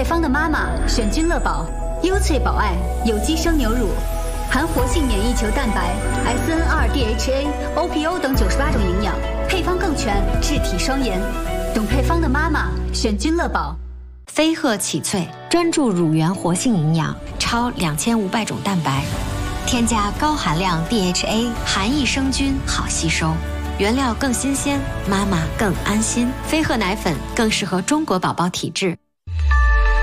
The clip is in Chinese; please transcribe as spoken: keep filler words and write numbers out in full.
配方的妈妈选君乐宝，优萃宝爱有机生牛乳，含活性免疫球蛋白、S N 二 D H A、O P O 等九十八种营养，配方更全，治体双颜。懂配方的妈妈选君乐宝。 飞鹤启萃专注乳源活性营养，超两千五百种蛋白，添加高含量 D H A， 含益生菌，好吸收。原料更新鲜，妈妈更安心。飞鹤奶粉更适合中国宝宝体质。